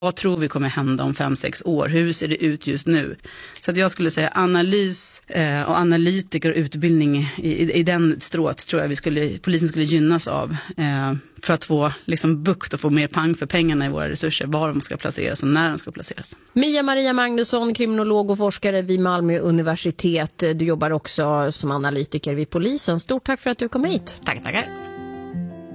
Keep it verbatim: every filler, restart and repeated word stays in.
Vad tror vi kommer hända om fem, sex år? Hur ser det ut just nu? Så att jag skulle säga analys eh, och analytiker och utbildning i, i, i den strået tror jag vi skulle, polisen skulle gynnas av. Eh, för att få liksom bukt och få mer pang för pengarna i våra resurser. Var de ska placeras och när de ska placeras. Mia-Maria Magnusson, kriminolog och forskare vid Malmö universitet. Du jobbar också som analytiker vid polisen. Stort tack för att du kom hit. Tack, tackar.